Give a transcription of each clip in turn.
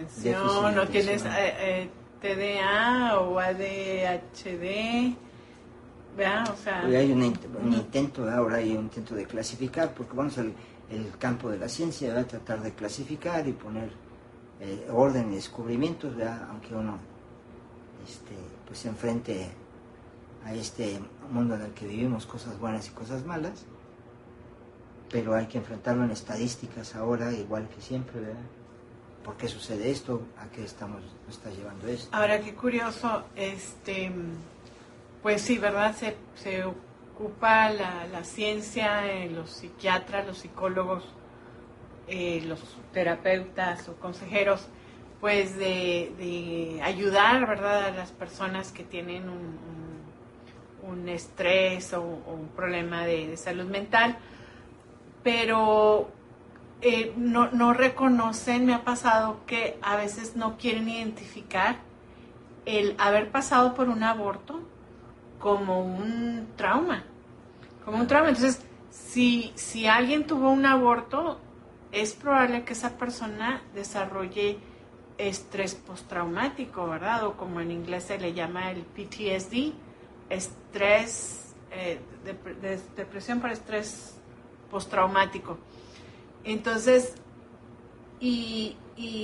atención, o tienes TDA o ADHD, ¿verdad? O sea, hay un intento, ahora hay un intento de clasificar, porque vamos al el campo de la ciencia, va a tratar de clasificar y poner orden y descubrimientos, ¿verdad? Aunque uno pues se enfrente a este mundo en el que vivimos cosas buenas y cosas malas, pero hay que enfrentarlo en estadísticas ahora, igual que siempre, ¿verdad? ¿Por qué sucede esto? ¿A qué nos está llevando esto? Ahora, qué curioso, pues sí, ¿verdad? Se ocupa la ciencia, los psiquiatras, los psicólogos, los terapeutas o consejeros, pues de ayudar, ¿verdad?, a las personas que tienen un estrés o un problema de salud mental, pero no reconocen, me ha pasado que a veces no quieren identificar el haber pasado por un aborto como un trauma. Entonces, si alguien tuvo un aborto, es probable que esa persona desarrolle estrés postraumático, ¿verdad? O como en inglés se le llama el PTSD, estrés, depresión por estrés postraumático. Entonces, y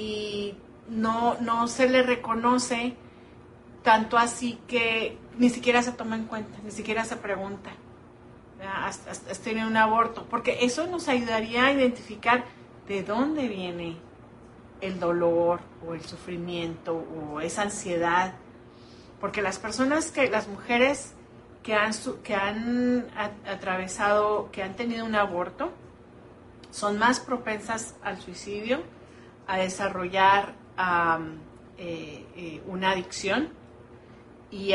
no se le reconoce tanto así que ni siquiera se toma en cuenta, ni siquiera se pregunta, has tenido un aborto, porque eso nos ayudaría a identificar de dónde viene el dolor o el sufrimiento o esa ansiedad, porque las mujeres que han atravesado, que han tenido un aborto, son más propensas al suicidio, a desarrollar una adicción y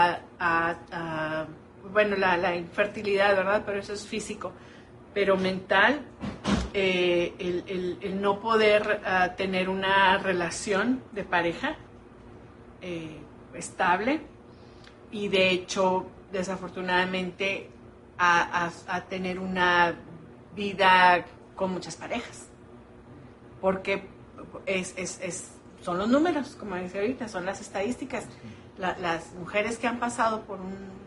bueno, la infertilidad, ¿verdad? Pero eso es físico, pero mental, el no poder tener una relación de pareja estable, y de hecho, desafortunadamente, a tener una vida con muchas parejas, porque son los números, como dice ahorita, son las estadísticas. Las mujeres que han pasado por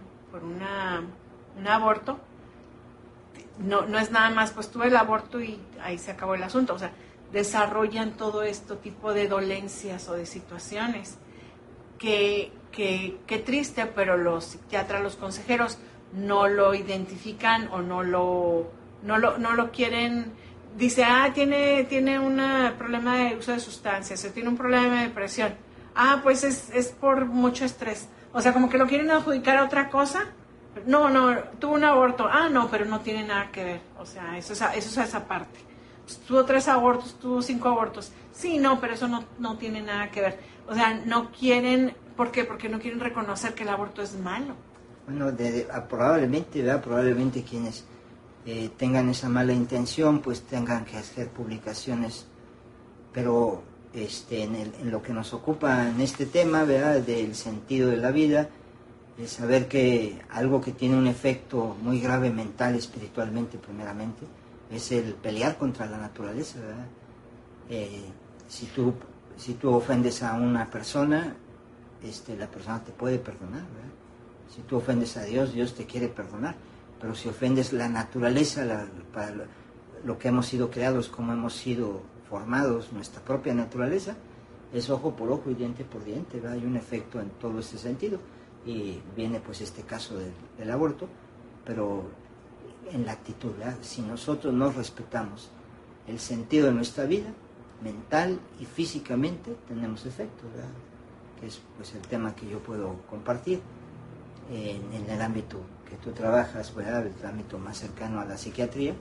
un aborto, no es nada más, pues tuve el aborto y ahí se acabó el asunto. O sea, desarrollan todo este tipo de dolencias o de situaciones que triste, pero los psiquiatras, los consejeros no lo identifican o no lo quieren. Dice, tiene un problema de uso de sustancias, o tiene un problema de depresión. Pues es por mucho estrés. O sea, como que lo quieren adjudicar a otra cosa. No, tuvo un aborto. No, pero no tiene nada que ver. O sea, eso es esa parte. Pues, tuvo 3 abortos, tuvo 5 abortos. Sí, no, pero eso no tiene nada que ver. O sea, no quieren. ¿Por qué? Porque no quieren reconocer que el aborto es malo. Bueno, probablemente quienes tengan esa mala intención, pues tengan que hacer publicaciones, pero en lo que nos ocupa en este tema, ¿verdad?, del sentido de la vida, es saber que algo que tiene un efecto muy grave mental, espiritualmente primeramente, es el pelear contra la naturaleza, ¿verdad? Si tú ofendes a una persona, la persona te puede perdonar, ¿verdad? Si tú ofendes a Dios, Dios te quiere perdonar, pero si ofendes la naturaleza, para lo que hemos sido creados, como hemos sido formados, nuestra propia naturaleza, es ojo por ojo y diente por diente, ¿verdad? Hay un efecto en todo este sentido, y viene pues este caso del aborto, pero en la actitud, ¿verdad? Si nosotros no respetamos el sentido de nuestra vida, mental y físicamente, tenemos efectos, ¿verdad? Que es pues el tema que yo puedo compartir en el ámbito que tú trabajas, ¿verdad?, el ámbito más cercano a la psiquiatría.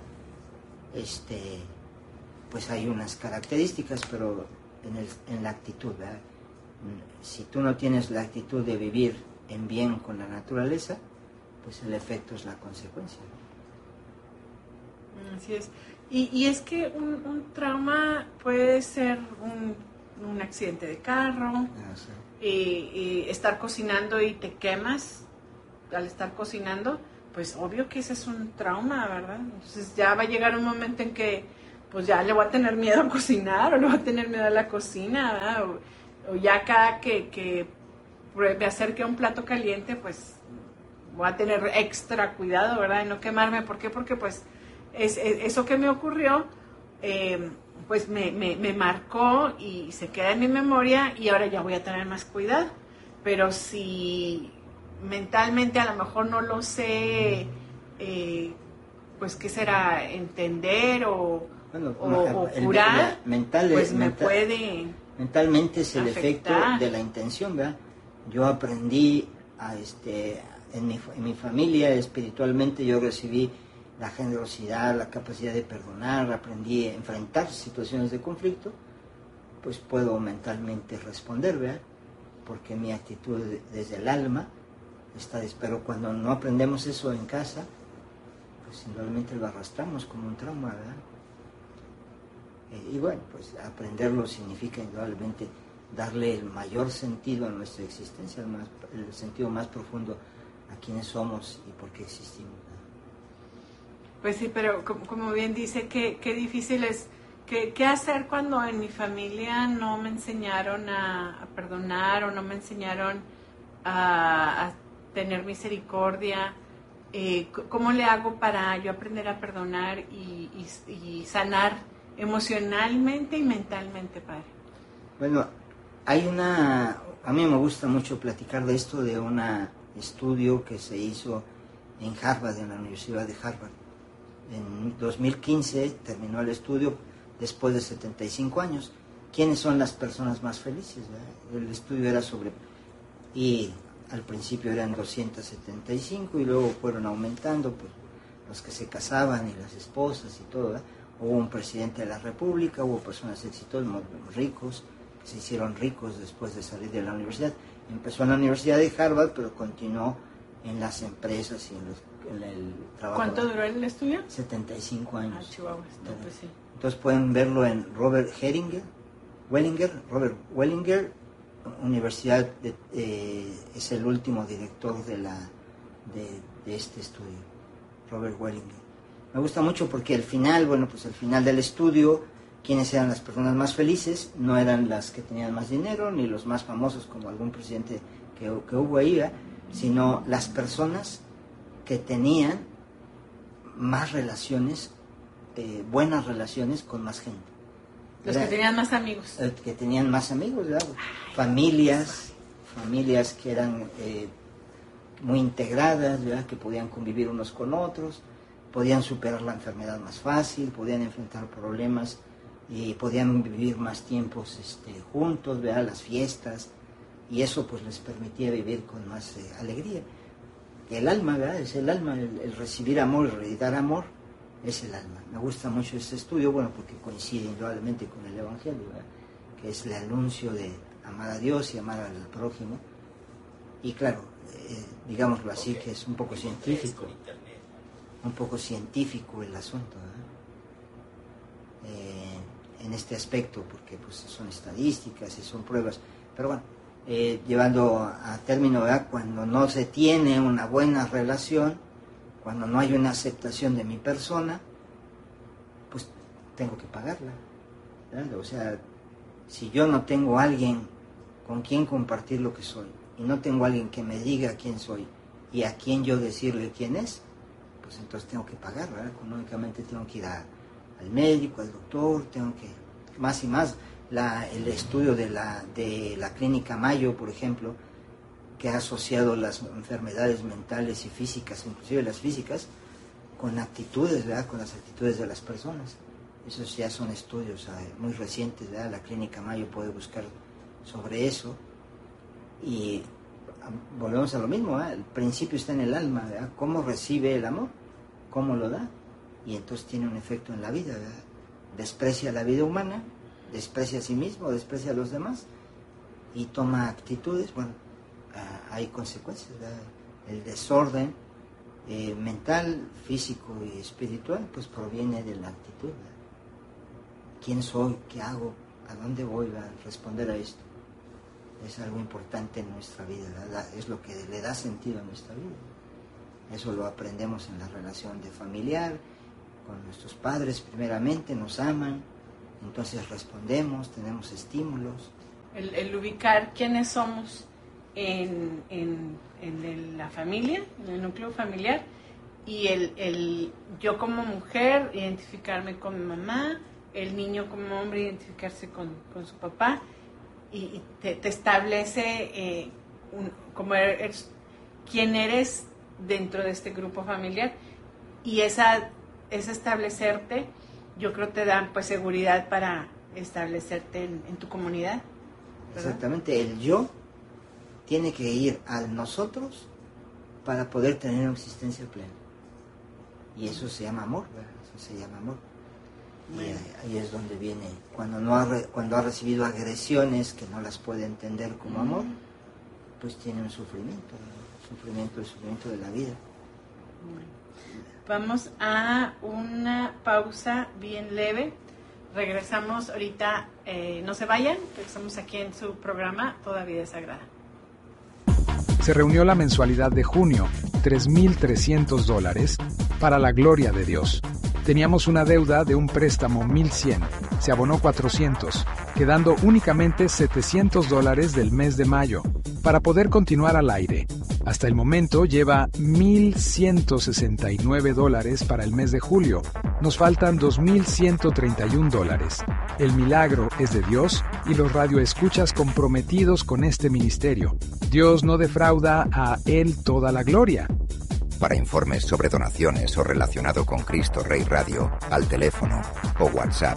Pues hay unas características, pero en la actitud, ¿verdad? Si tú no tienes la actitud de vivir en bien con la naturaleza, pues el efecto es la consecuencia. Así es. Y es que un trauma puede ser un accidente de carro, y estar cocinando y te quemas al estar cocinando, pues obvio que ese es un trauma, ¿verdad? Entonces ya va a llegar un momento en que pues ya le voy a tener miedo a cocinar o le voy a tener miedo a la cocina, ¿verdad? O ya cada que me acerque a un plato caliente, pues voy a tener extra cuidado, ¿verdad? De no quemarme. ¿Por qué? Porque pues eso que me ocurrió, pues me marcó y se queda en mi memoria y ahora ya voy a tener más cuidado. Pero si mentalmente a lo mejor no lo sé, pues ¿qué será? Entender o curar, pues me puede mentalmente es el afectar. efecto de la intención, ¿verdad? Yo aprendí en mi familia espiritualmente, yo recibí la generosidad, la capacidad de perdonar, aprendí a enfrentar situaciones de conflicto, pues puedo mentalmente responder, ¿verdad? Porque mi actitud desde el alma está, pero cuando no aprendemos eso en casa, pues simplemente lo arrastramos como un trauma, ¿verdad? Y bueno, pues aprenderlo significa indudablemente darle el mayor sentido a nuestra existencia, el sentido más profundo a quiénes somos y por qué existimos, ¿verdad? Pues sí, pero como bien dice, qué difícil es. ¿Qué hacer cuando en mi familia no me enseñaron a perdonar o no me enseñaron a tener misericordia? ¿Cómo le hago para yo aprender a perdonar y sanar emocionalmente y mentalmente, padre? Bueno, a mí me gusta mucho platicar de esto, de un estudio que se hizo en Harvard, en la Universidad de Harvard. En 2015 terminó el estudio después de 75 años. ¿Quiénes son las personas más felices? ¿Verdad? El estudio era y al principio eran 275 y luego fueron aumentando, pues, los que se casaban y las esposas y todo, ¿verdad? Hubo un presidente de la República, hubo personas exitosas, ricos, que se hicieron ricos después de salir de la universidad. Empezó en la Universidad de Harvard, pero continuó en las empresas y en el trabajo. ¿Cuánto duró el estudio? 75 años. Ah, Chihuahua, pues sí. Entonces pueden verlo en Robert Wellinger, Universidad, es el último director de este estudio, Robert Wellinger. Me gusta mucho porque al final del estudio, ¿quiénes eran las personas más felices? No eran las que tenían más dinero, ni los más famosos como algún presidente que hubo ahí, ¿verdad? Sino las personas que tenían más relaciones, buenas relaciones con más gente. Los que tenían más amigos. Que tenían más amigos, ¿verdad? Familias que eran muy integradas, ¿verdad? Que podían convivir unos con otros, podían superar la enfermedad más fácil, podían enfrentar problemas y podían vivir más tiempos juntos, ¿verdad? Las fiestas, y eso pues les permitía vivir con más alegría. El alma, ¿verdad? Es el alma, el recibir amor, el dar amor, es el alma. Me gusta mucho este estudio, bueno, porque coincide indudablemente con el Evangelio, ¿verdad? Que es el anuncio de amar a Dios y amar al prójimo. Y claro, digámoslo así, que es un poco científico el asunto, ¿verdad? En este aspecto, porque pues son estadísticas y son pruebas, pero bueno, llevando a término, ¿verdad? Cuando no se tiene una buena relación, cuando no hay una aceptación de mi persona, pues tengo que pagarla, ¿verdad? O sea, si yo no tengo a alguien con quien compartir lo que soy, y no tengo a alguien que me diga quién soy, y a quién yo decirle quién es, pues entonces tengo que pagar, ¿verdad? Económicamente tengo que ir al médico, al doctor, tengo que, más y más, el estudio de la clínica Mayo, por ejemplo, que ha asociado las enfermedades mentales y físicas, inclusive las físicas, con actitudes, ¿verdad? Con las actitudes de las personas. Esos ya son estudios muy recientes, ¿verdad? La clínica Mayo puede buscar sobre eso. Y volvemos a lo mismo, ¿verdad? El principio está en el alma, ¿verdad? ¿Cómo recibe el amor? ¿Cómo lo da? Y entonces tiene un efecto en la vida, ¿verdad? Desprecia la vida humana, desprecia a sí mismo, desprecia a los demás y toma actitudes, bueno, hay consecuencias, ¿verdad? El desorden mental, físico y espiritual, pues proviene de la actitud, ¿verdad? ¿Quién soy? ¿Qué hago? ¿A dónde voy? ¿Verdad? Responder a esto es algo importante en nuestra vida, ¿verdad? Es lo que le da sentido a nuestra vida. Eso lo aprendemos en la relación de familiar, con nuestros padres primeramente, nos aman, entonces respondemos, tenemos estímulos. El ubicar quiénes somos en la familia, en el núcleo familiar, y el yo como mujer identificarme con mi mamá, el niño como hombre identificarse con su papá, y te establece como eres, quién eres dentro de este grupo familiar, y ese establecerte, yo creo te da pues seguridad para establecerte en tu comunidad, ¿verdad? Exactamente, el yo tiene que ir al nosotros para poder tener una existencia plena. Y eso se llama amor, ¿verdad? Eso se llama amor. Bueno. Y ahí es donde viene, cuando ha recibido agresiones que no las puede entender como amor, pues tiene un sufrimiento, el sufrimiento de la vida. Bueno. Vamos a una pausa bien leve. Regresamos ahorita, no se vayan, regresamos aquí en su programa Toda Vida es Sagrada. Se reunió la mensualidad de junio, $3,300, para la gloria de Dios. Teníamos una deuda de un préstamo 1,100, se abonó 400, quedando únicamente $700 del mes de mayo, para poder continuar al aire. Hasta el momento lleva $1,169 para el mes de julio. Nos faltan $2,131. El milagro es de Dios y los radioescuchas comprometidos con este ministerio. Dios no defrauda a Él toda la gloria. Para informes sobre donaciones o relacionado con Cristo Rey Radio, al teléfono o WhatsApp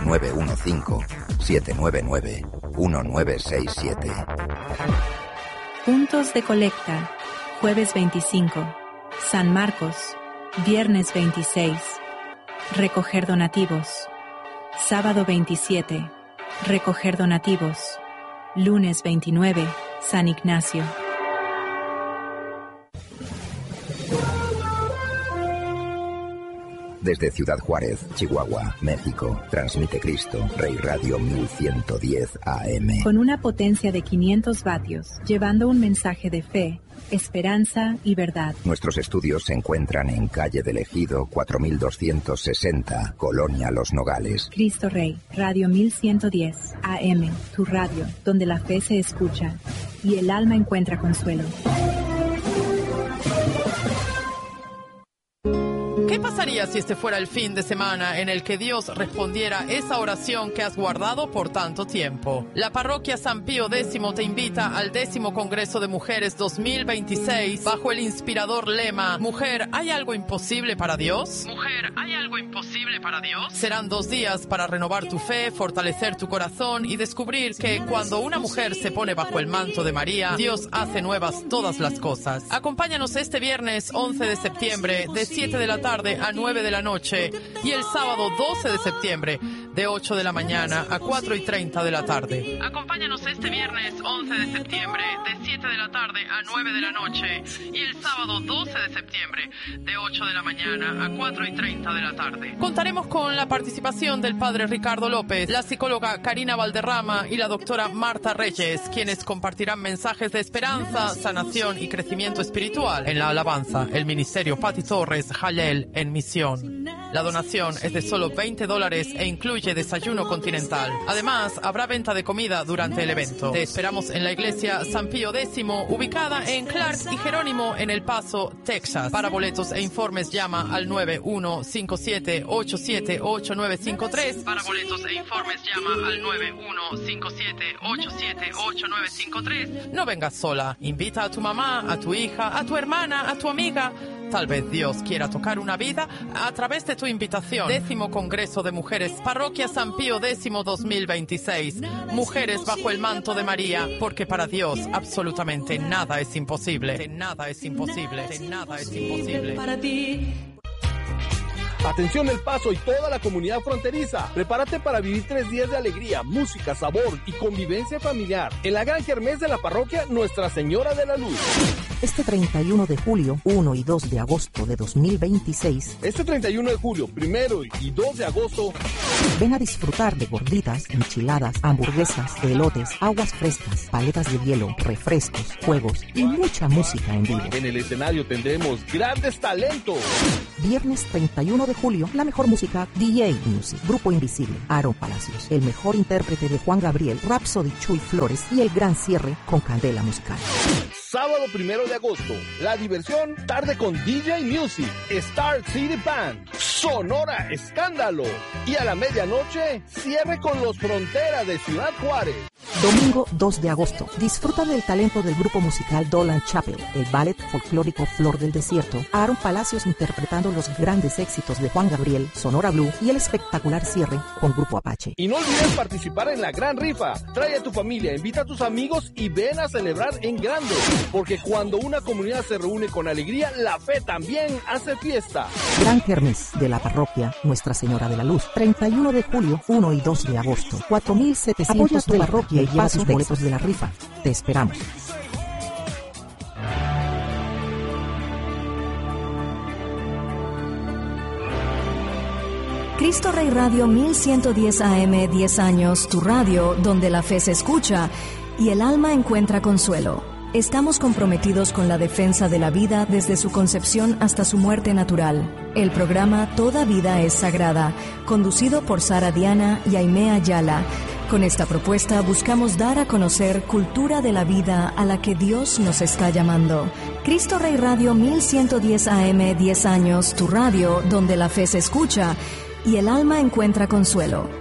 915-799-1967. Puntos de colecta. Jueves 25. San Marcos. Viernes 26. Recoger donativos. Sábado 27. Recoger donativos. Lunes 29. San Ignacio. Desde Ciudad Juárez, Chihuahua, México, transmite Cristo Rey Radio 1110 AM. Con una potencia de 500 vatios, llevando un mensaje de fe, esperanza y verdad. Nuestros estudios se encuentran en Calle del Ejido, 4260, Colonia Los Nogales. Cristo Rey, Radio 1110 AM, tu radio, donde la fe se escucha y el alma encuentra consuelo. ¿Qué pasaría si este fuera el fin de semana en el que Dios respondiera esa oración que has guardado por tanto tiempo? La parroquia San Pío X te invita al 10º Congreso de Mujeres 2026 bajo el inspirador lema «Mujer, ¿hay algo imposible para Dios?». Mujer, ¿hay algo imposible para Dios? Serán 2 días para renovar tu fe, fortalecer tu corazón y descubrir que cuando una mujer se pone bajo el manto de María, Dios hace nuevas todas las cosas. Acompáñanos este viernes 11 de septiembre de 7 de la tarde a 9 de la noche y el sábado 12 de septiembre de 8 de la mañana a 4:30 de la tarde. Acompáñanos este viernes 11 de septiembre de 7 de la tarde a 9 de la noche y el sábado 12 de septiembre de 8 de la mañana a 4:30 de la tarde. Contaremos con la participación del padre Ricardo López, la psicóloga Karina Valderrama y la doctora Marta Reyes, quienes compartirán mensajes de esperanza, sanación y crecimiento espiritual en la alabanza, el ministerio Pati Torres Jalel en misión. La donación es de solo $20 e incluye desayuno continental. Además, habrá venta de comida durante el evento. Te esperamos en la iglesia San Pío X, ubicada en Clark y Jerónimo en El Paso, Texas. Para boletos e informes llama al 9157878953. Para boletos e informes llama al 9157878953. No vengas sola. Invita a tu mamá, a tu hija, a tu hermana, a tu amiga. Tal vez Dios quiera tocar una vida a través de tu invitación. 10º Congreso de Mujeres, Parroquia San Pío X 2026. Mujeres bajo el manto de María, porque para Dios absolutamente nada es imposible. Nada es imposible. Nada es imposible. Para ti. Atención El Paso y toda la comunidad fronteriza. Prepárate para vivir 3 días de alegría, música, sabor y convivencia familiar en la gran kermés de la parroquia Nuestra Señora de la Luz. Este 31 de julio, 1 y 2 de agosto de 2026. Este 31 de julio, 1 y 2 de agosto. Ven a disfrutar de gorditas, enchiladas, hamburguesas, elotes, aguas frescas, paletas de hielo, refrescos, juegos y mucha música en vivo. En el escenario tendremos grandes talentos. Viernes 31 de julio, la mejor música, DJ Music, Grupo Invisible, Aaron Palacios, el mejor intérprete de Juan Gabriel, Rhapsody Chuy Flores y el gran cierre con Candela Musical. Sábado 1 de agosto, la diversión tarde con DJ Music, Star City Band, Sonora Escándalo y a la medianoche cierre con los Fronteras de Ciudad Juárez. Domingo 2 de agosto, disfruta del talento del grupo musical Dolan Chapel, el ballet folclórico Flor del Desierto, Aaron Palacios interpretando los grandes éxitos de Juan Gabriel, Sonora Blue y el espectacular cierre con Grupo Apache. Y no olvides participar en la gran rifa. Trae a tu familia, invita a tus amigos y ven a celebrar en grande. Porque cuando una comunidad se reúne con alegría, la fe también hace fiesta. Gran Kermés de la parroquia Nuestra Señora de la Luz, 31 de julio, 1 y 2 de agosto, 4,700 de la parroquia y lleva tus boletos de la rifa. Te esperamos. Cristo Rey Radio 1110 AM, 10 años, tu radio donde la fe se escucha y el alma encuentra consuelo. Estamos comprometidos con la defensa de la vida desde su concepción hasta su muerte natural. El programa Toda Vida es Sagrada, conducido por Sara Diana y Aimé Ayala. Con esta propuesta buscamos dar a conocer cultura de la vida a la que Dios nos está llamando. Cristo Rey Radio 1110 AM, 10 años, tu radio donde la fe se escucha y el alma encuentra consuelo.